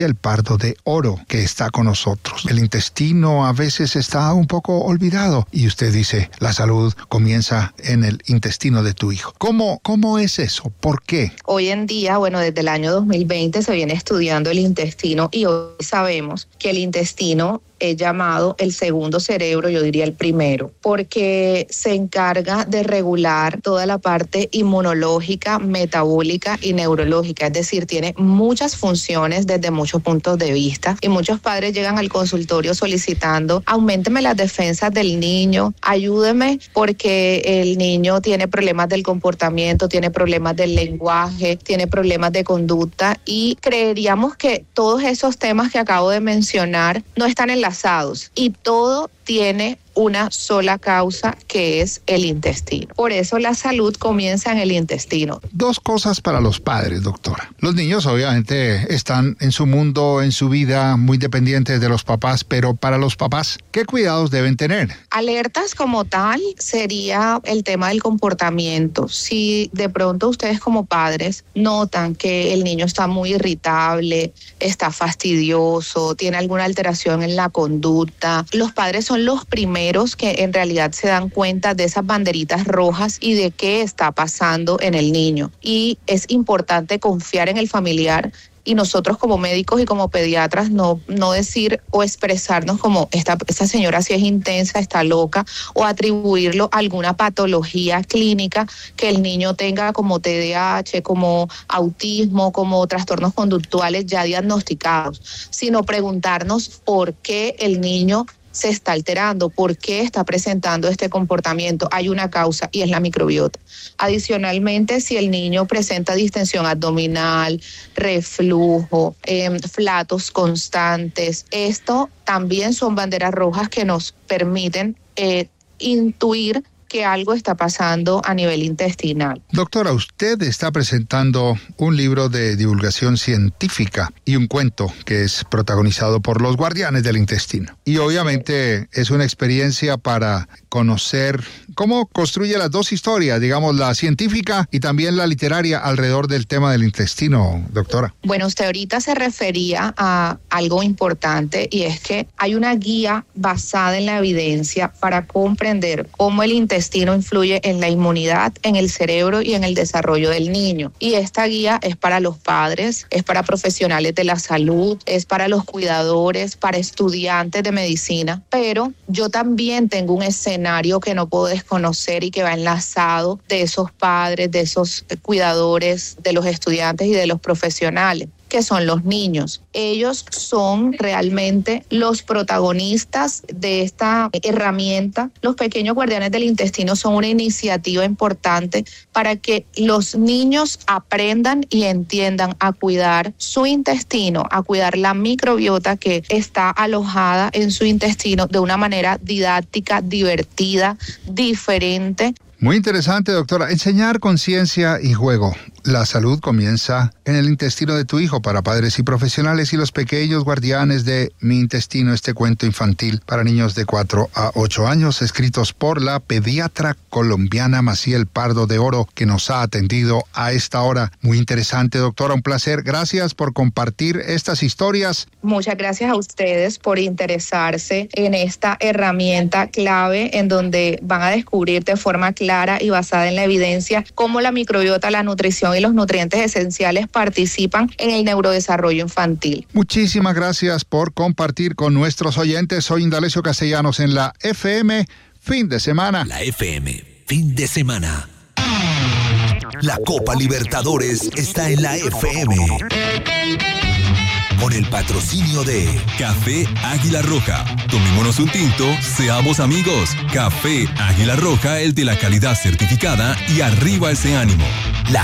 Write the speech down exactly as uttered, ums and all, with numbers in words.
el pardo de oro que está con nosotros. El intestino a veces está un poco olvidado y usted dice, la salud comienza en el intestino de tu hijo. ¿Cómo, cómo es eso? ¿Por qué? Hoy en día, bueno, desde el año dos mil veinte se viene estudiando el intestino y hoy sabemos que el intestino es llamado el segundo cerebro, yo diría el primero, porque se encarga de regular toda la parte inmunológica, metabólica y neurológica, es decir, tiene muchas funciones desde muchos puntos de vista y muchos padres llegan al consultorio solicitando, auménteme las defensas del niño, ayúdeme porque el niño tiene problemas del comportamiento, tiene problemas del lenguaje, tiene problemas de conducta y creeríamos que todos esos temas que acabo de mencionar no están enlazados y todo tiene una sola causa que es el intestino. Por eso la salud comienza en el intestino. Dos cosas para los padres, doctora. Los niños obviamente están en su mundo, en su vida, muy dependientes de los papás, pero para los papás, ¿qué cuidados deben tener? Alertas como tal sería el tema del comportamiento. Si de pronto ustedes como padres notan que el niño está muy irritable, está fastidioso, tiene alguna alteración en la conducta, los padres son los primeros que en realidad se dan cuenta de esas banderitas rojas y de qué está pasando en el niño. Y es importante confiar en el familiar y nosotros como médicos y como pediatras no, no decir o expresarnos como esta, esta señora sí es intensa, está loca, o atribuirlo a alguna patología clínica que el niño tenga como T D A H, como autismo, como trastornos conductuales ya diagnosticados, sino preguntarnos por qué el niño se está alterando, por qué está presentando este comportamiento. Hay una causa y es la microbiota. Adicionalmente, si el niño presenta distensión abdominal, reflujo, eh, flatos constantes, esto también son banderas rojas que nos permiten eh, intuir que algo está pasando a nivel intestinal. Doctora, usted está presentando un libro de divulgación científica y un cuento que es protagonizado por los guardianes del intestino. Y obviamente es una experiencia para conocer cómo construye las dos historias, digamos, la científica y también la literaria alrededor del tema del intestino, doctora. Bueno, usted ahorita se refería a algo importante y es que hay una guía basada en la evidencia para comprender cómo el intestino intestino influye en la inmunidad, en el cerebro y en el desarrollo del niño. Y esta guía es para los padres, es para profesionales de la salud, es para los cuidadores, para estudiantes de medicina. Pero yo también tengo un escenario que no puedo desconocer y que va enlazado de esos padres, de esos cuidadores, de los estudiantes y de los profesionales, que son los niños. Ellos son realmente los protagonistas de esta herramienta. Los pequeños guardianes del intestino son una iniciativa importante para que los niños aprendan y entiendan a cuidar su intestino, a cuidar la microbiota que está alojada en su intestino de una manera didáctica, divertida, diferente. Muy interesante, doctora. Enseñar con ciencia y juego. La salud comienza en el intestino de tu hijo para padres y profesionales y los pequeños guardianes de Mi Intestino, este cuento infantil para niños de cuatro a ocho años, escritos por la pediatra colombiana Maciel Pardo de Oro, que nos ha atendido a esta hora. Muy interesante, doctora, un placer. Gracias por compartir estas historias. Muchas gracias a ustedes por interesarse en esta herramienta clave en donde van a descubrir de forma clara y basada en la evidencia cómo la microbiota, la nutrición y los nutrientes esenciales participan en el neurodesarrollo infantil. Muchísimas gracias por compartir con nuestros oyentes. Soy Indalecio Castellanos en la F M Fin de Semana. La F M Fin de Semana. La Copa Libertadores está en la F M. Con el patrocinio de Café Águila Roja. Tomémonos un tinto, seamos amigos. Café Águila Roja, el de la calidad certificada y arriba ese ánimo.